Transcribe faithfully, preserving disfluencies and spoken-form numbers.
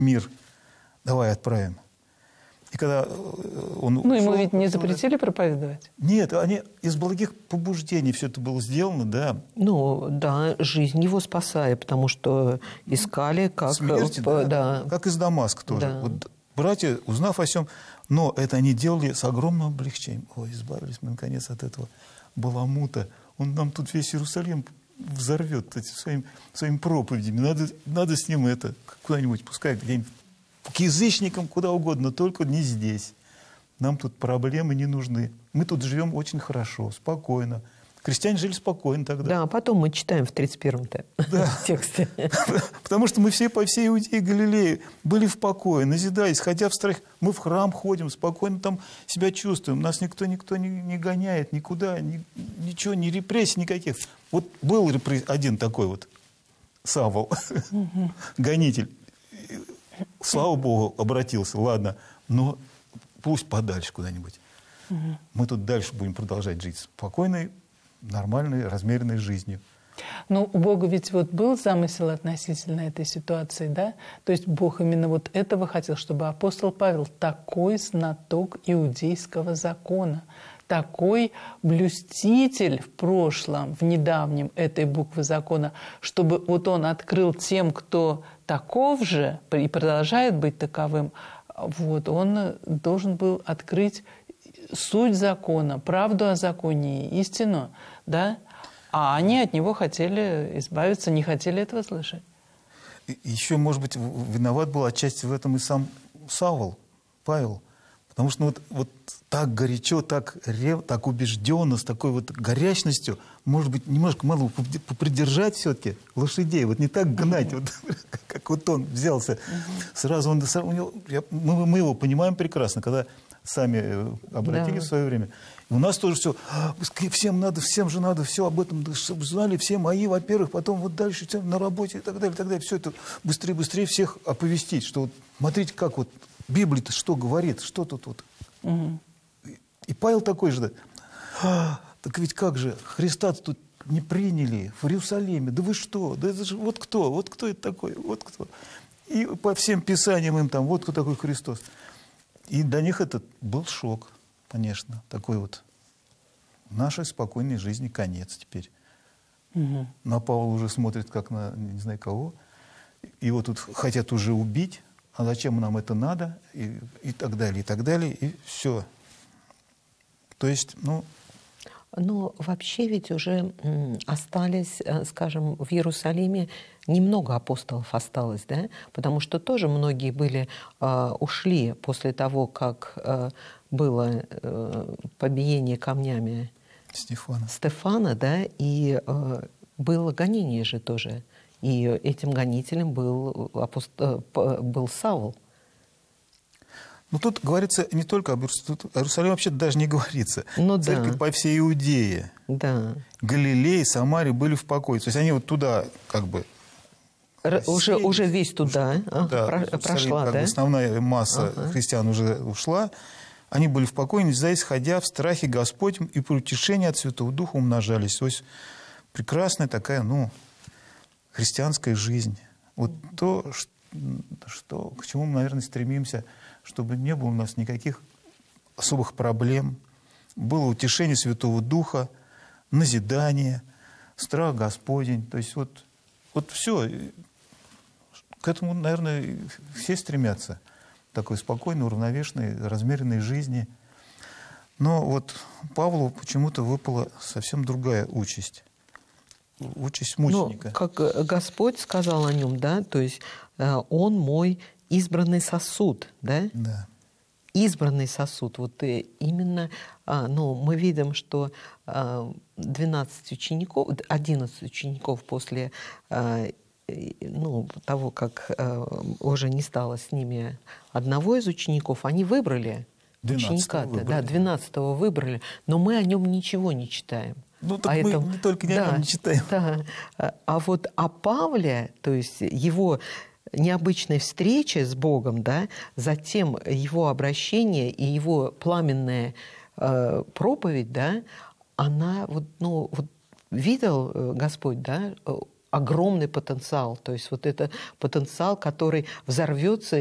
мир, давай отправим. И когда он Ну, ему ушел, ведь не запретили проповедовать? Нет, они из благих побуждений все это было сделано, да. Ну, да, жизнь его спасая, потому что искали, как... Смерти, да, да, да. как из Дамаска тоже. Да. Вот братья, узнав о всем, но это они делали с огромным облегчением. Ой, избавились мы, наконец, от этого баламута. Он нам тут весь Иерусалим взорвет своим, своим проповедями. Надо, надо с ним это куда-нибудь, пускай где-нибудь к язычникам, куда угодно, но только не здесь. Нам тут проблемы не нужны. Мы тут живем очень хорошо, спокойно. Крестьяне жили спокойно тогда. Да, потом мы читаем в тридцать первом-то тексте. Потому что мы все по всей Иудее и Галилее были в покое, назидаясь, ходя в страх. Мы в храм ходим, спокойно там себя чувствуем. Нас никто никто не, не гоняет никуда, ни, ничего, ни репрессий никаких. Вот был репресс... один такой вот Савол, гонитель. Слава Богу, обратился, ладно, но пусть подальше куда-нибудь. Угу. Мы тут дальше будем продолжать жить спокойной, нормальной, размеренной жизнью. Но у Бога ведь вот был замысел относительно этой ситуации, да? То есть Бог именно вот этого хотел, чтобы апостол Павел, такой знаток иудейского закона, такой блюститель в прошлом, в недавнем этой буквы закона, чтобы вот он открыл тем, кто таков же и продолжает быть таковым, вот, он должен был открыть суть закона, правду о законе, истину, да? А они от него хотели избавиться, не хотели этого слышать. Еще, может быть, виноват был отчасти в этом и сам Савол, Павел. Потому что ну, вот, вот так горячо, так, рев, так убежденно, с такой вот горячностью, может быть, немножко мало попридержать все-таки лошадей, вот не так гнать, вот, как вот он взялся. Сразу он, у него, я, мы, мы его понимаем прекрасно, когда сами обратили да. в свое время. И у нас тоже все, всем надо, всем же надо все об этом, чтобы знали все мои, во-первых, потом вот дальше все на работе и так далее, и так далее. Все это быстрее-быстрее всех оповестить, что вот смотрите, как вот Библия-то что говорит, что тут вот. Угу. И, и Павел такой же, а, так ведь как же, Христа тут не приняли в Иерусалиме, да вы что, да это же вот кто, вот кто это такой, вот кто. И по всем писаниям им там, вот кто такой Христос. И для них это был шок, конечно, такой вот нашей спокойной жизни конец теперь. Угу. На Павла уже смотрит как на не знаю кого, его тут хотят уже убить. А зачем нам это надо, и, и так далее, и так далее, и все. То есть, ну... Но вообще ведь уже остались, скажем, в Иерусалиме немного апостолов осталось, да? Потому что тоже многие были, ушли после того, как было побиение камнями Стефана, Стефана, да, и было гонение же тоже. И этим гонителем был, апостол, был Савол. Ну, тут говорится не только об Иерусалиме, о Иерусалиме вообще даже не говорится. Ну, церкви да. по всей Иудее, да. Галилее, Самаре были в покое. То есть они вот туда как бы... Уже, уже весь туда уже, да, про, прошла, как да? бы основная масса ага. христиан уже ушла. Они были в покое, не здесь, ходя в страхе Господнем, и при утешении от Святого Духа умножались. То есть прекрасная такая, ну... христианская жизнь. Вот то, что, к чему мы, наверное, стремимся, чтобы не было у нас никаких особых проблем, было утешение Святого Духа, назидание, страх Господень. То есть вот, вот все. К этому, наверное, все стремятся. Такой спокойной, уравновешенной, размеренной жизни. Но вот Павлу почему-то выпала совсем другая участь. Участь мученика. Ну, как Господь сказал о нем, да, то есть он мой избранный сосуд, да? Да. Избранный сосуд. Вот именно, ну, мы видим, что двенадцать учеников, одиннадцать учеников после, ну, того, как уже не стало с ними одного из учеников, они выбрали ученика-то, да, двенадцатого выбрали, но мы о нем ничего не читаем. Ну, так а мы это, не только не да, о нем не читаем. Да. А вот о Павле, то есть его необычной встречи с Богом, да, затем его обращение и его пламенная э, проповедь, да, она, вот, ну, вот, видел Господь, да, огромный потенциал. То есть вот это потенциал, который взорвется